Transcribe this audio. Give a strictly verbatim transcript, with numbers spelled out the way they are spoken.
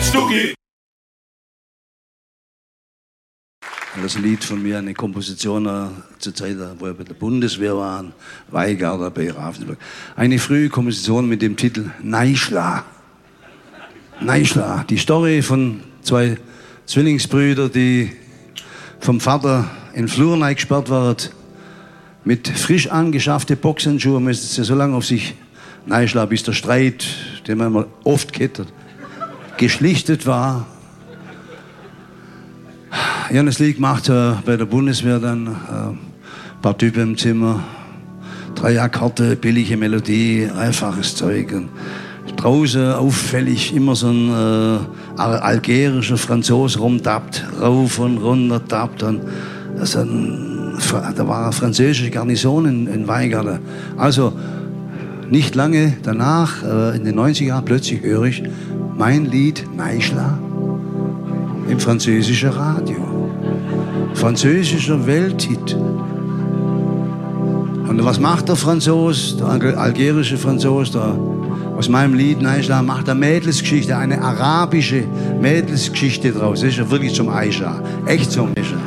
Stuggi. Das Lied von mir, eine Komposition äh, zur Zeit, wo wir bei der Bundeswehr waren, Weigarder bei Ravensburg. Eine frühe Komposition mit dem Titel Neischla. Neischla. Die Story von zwei Zwillingsbrüdern, die vom Vater in den Flur eingesperrt waren, mit frisch angeschaffte Boxhandschuhe, müssten sie so lange auf sich neischlagen, bis der Streit, den man oft kennt, geschlichtet war. Ich habe das Lied gemacht äh, bei der Bundeswehr, dann äh, ein paar Typen im Zimmer, drei Akkorde, billige Melodie, einfaches Zeug. Und draußen auffällig immer so ein äh, algerischer Franzose rumtappt, rauf und runter tappt. Und also ein, da war eine französische Garnison in, in Weigarden. Also nicht lange danach, äh, in den neunziger Jahren, plötzlich höre ich mein Lied Neischla im französischen Radio. Französischer Welthit. Und was macht der Franzose, der algerische Franzose, der aus meinem Lied Neischla, macht eine Mädelsgeschichte, eine arabische Mädelsgeschichte draus. Das ist ja wirklich zum Aisha, echt zum Aisha.